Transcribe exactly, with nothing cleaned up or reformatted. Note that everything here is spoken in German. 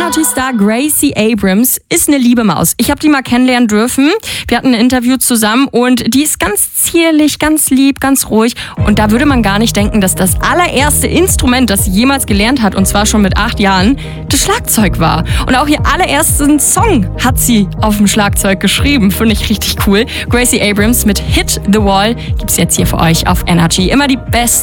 Energy-Star Gracie Abrams ist eine liebe Maus. Ich habe die mal kennenlernen dürfen. Wir hatten ein Interview zusammen und die ist ganz zierlich, ganz lieb, ganz ruhig. Und da würde man gar nicht denken, dass das allererste Instrument, das sie jemals gelernt hat, und zwar schon mit acht Jahren, das Schlagzeug war. Und auch ihr allerersten Song hat sie auf dem Schlagzeug geschrieben. Finde ich richtig cool. Gracie Abrams mit Hit the Wall gibt's jetzt hier für euch auf Energy. Immer die besten